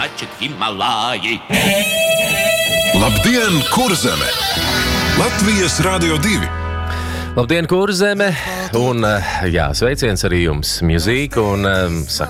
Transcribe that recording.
скачет Himalaji. Labdien, Kurzeme! Latvijas Radio 2! Labdien, Kurzeme! Un, jā, sveiciens arī jums, Mūzika, un